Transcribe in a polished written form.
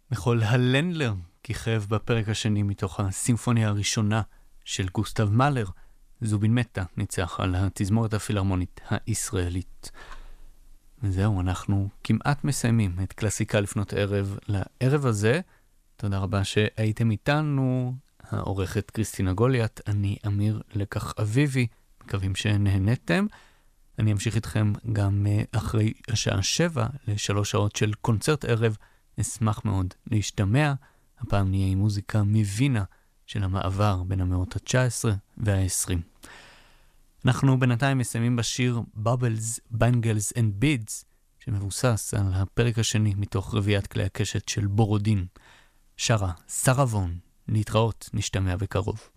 מחול הלנדלר כיכב בפרק השני מתוך הסימפוניה הראשונה של גוסטב מאלר. זובין מטה ניצח על התזמורת הפילהרמונית הישראלית. וזהו, אנחנו כמעט מסיימים את קלאסיקה לפנות ערב לערב הזה. תודה רבה שהייתם איתנו. העורכת קריסטינה גוליית, אני אמיר לקח אביבי, מקווים שנהנתם. אני אמשיך איתכם גם אחרי השעה 7 ל3 שעות של קונצרט ערב. אשמח מאוד להשתמע. הפעם נהיה עם מוזיקה מווינה של המעבר בין המאות ה-19 וה-20. אנחנו בינתיים מסיימים בשיר Bubbles, Bangles and Beads, שמבוסס על הפרק השני מתוך רביעיית כלי הקשת של בורודין. שרה, שרה וון, להתראות, נשתמע בקרוב.